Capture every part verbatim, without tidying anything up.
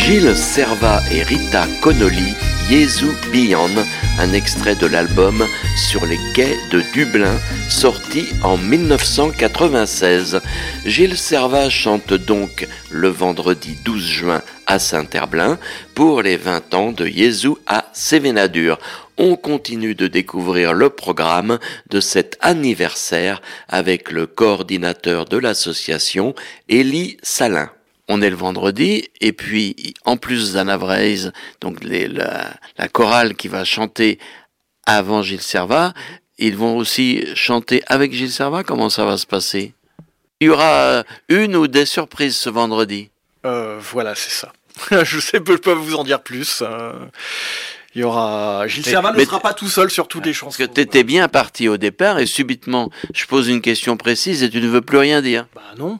Gilles Servat et Rita Connolly, Jesu Beyond, un extrait de l'album Sur les quais de Dublin, sorti en dix-neuf cent quatre-vingt-seize. Gilles Servat chante donc le vendredi douze juin à Saint-Herblain pour les vingt ans de Jesu à Sévénadur. On continue de découvrir le programme de cet anniversaire avec le coordinateur de l'association, Élie Salin. On est le vendredi, et puis en plus d'Anna Vreise, donc les, la, la chorale qui va chanter avant Gilles Servat, ils vont aussi chanter avec Gilles Servat. Comment ça va se passer? Il y aura une ou des surprises ce vendredi? euh, Voilà, c'est ça. Je sais, je peux pas vous en dire plus. Euh, il y aura Gilles Servat ne sera pas tout seul sur toutes les chansons. Parce que t'étais bien parti au départ, et subitement, je pose une question précise et tu ne veux plus rien dire. Bah non.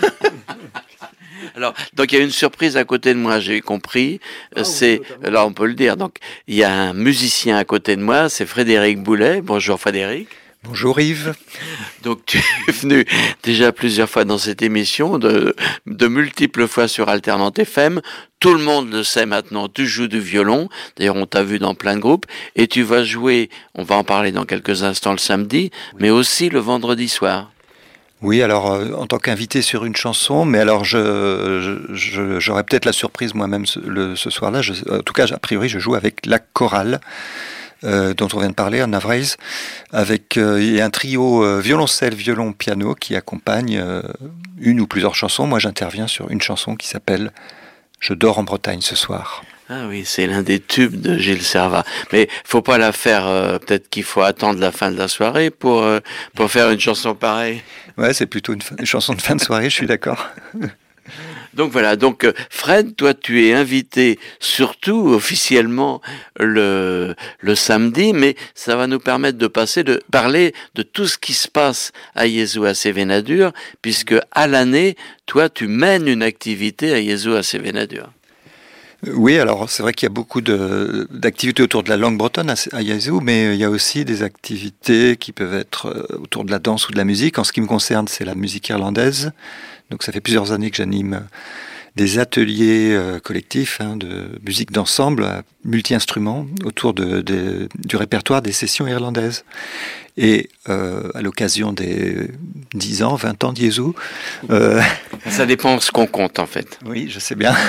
Alors, donc il y a une surprise à côté de moi, j'ai compris. Ah, c'est, oui, là on peut le dire. Donc il y a un musicien à côté de moi, c'est Frédéric Boulet. Bonjour Frédéric. Bonjour Yves. Donc tu es venu déjà plusieurs fois dans cette émission, de, de multiples fois sur Alternante F M. Tout le monde le sait maintenant, tu joues du violon. D'ailleurs on t'a vu dans plein de groupes. Et tu vas jouer, on va en parler dans quelques instants le samedi, oui, mais aussi le vendredi soir. Oui, alors euh, en tant qu'invité sur une chanson, mais alors je, je, je j'aurais peut-être la surprise moi-même ce, le, ce soir-là. Je, en tout cas, a priori, je joue avec la chorale euh, dont on vient de parler, Anna Vreise, avec euh, un trio euh, violoncelle, violon, piano qui accompagne euh, une ou plusieurs chansons. Moi, j'interviens sur une chanson qui s'appelle « Je dors en Bretagne ce soir ». Ah oui, c'est l'un des tubes de Gilles Servat. Mais faut pas la faire, euh, peut-être qu'il faut attendre la fin de la soirée pour, euh, pour faire une chanson pareille. Ouais, c'est plutôt une, une chanson de fin de soirée, je suis d'accord. Donc voilà, donc Fred, toi tu es invité surtout officiellement le, le samedi, mais ça va nous permettre de passer, de parler de tout ce qui se passe à Jesu à Sévénadur, puisque à l'année, toi tu mènes une activité à Jesu à Sévénadur. Oui, alors c'est vrai qu'il y a beaucoup de, d'activités autour de la langue bretonne à, à Jesu, mais il y a aussi des activités qui peuvent être autour de la danse ou de la musique. En ce qui me concerne, c'est la musique irlandaise. Donc ça fait plusieurs années que j'anime des ateliers euh, collectifs hein, de musique d'ensemble, multi-instruments, autour de, de, du répertoire des sessions irlandaises. Et euh, à l'occasion des dix ans, vingt ans de Jesu... Euh... Ça dépend de ce qu'on compte en fait. Oui, je sais bien.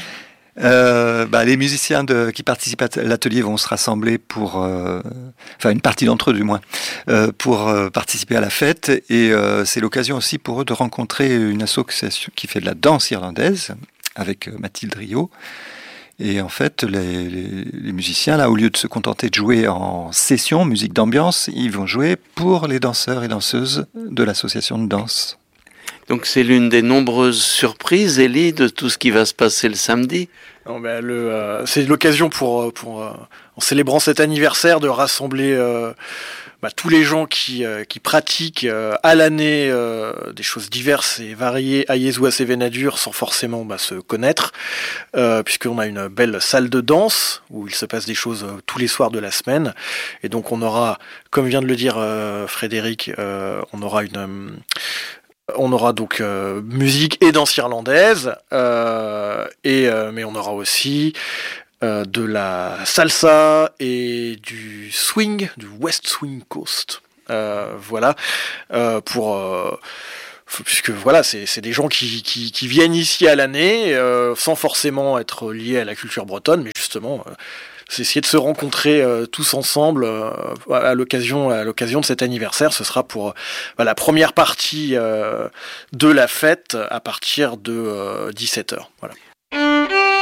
Euh, bah, les musiciens de, qui participent à l'atelier vont se rassembler pour, euh, enfin une partie d'entre eux du moins, euh, pour euh, participer à la fête. Et euh, c'est l'occasion aussi pour eux de rencontrer une association qui fait de la danse irlandaise avec Mathilde Rio. Et en fait, les, les, les musiciens, là, au lieu de se contenter de jouer en session, musique d'ambiance, ils vont jouer pour les danseurs et danseuses de l'association de danse. Donc c'est l'une des nombreuses surprises, Élie, de tout ce qui va se passer le samedi. Non, ben le, euh, c'est l'occasion pour, pour euh, en célébrant cet anniversaire, de rassembler euh, bah, tous les gens qui, euh, qui pratiquent euh, à l'année euh, des choses diverses et variées à Jesu à Sévénadur sans forcément bah, se connaître, euh, puisqu'on a une belle salle de danse où il se passe des choses euh, tous les soirs de la semaine. Et donc on aura, comme vient de le dire euh, Frédéric, euh, on aura une... Euh, On aura donc euh, musique et danse irlandaise, euh, et, euh, mais on aura aussi euh, de la salsa et du swing, du West Swing Coast. Euh, voilà, euh, pour... Euh, puisque voilà, c'est, c'est des gens qui, qui, qui viennent ici à l'année, euh, sans forcément être liés à la culture bretonne, mais justement... Euh, c'est essayer de se rencontrer euh, tous ensemble euh, à l'occasion à l'occasion de cet anniversaire. Ce sera pour euh, la première partie euh, de la fête à partir de euh, dix-sept heures. Voilà.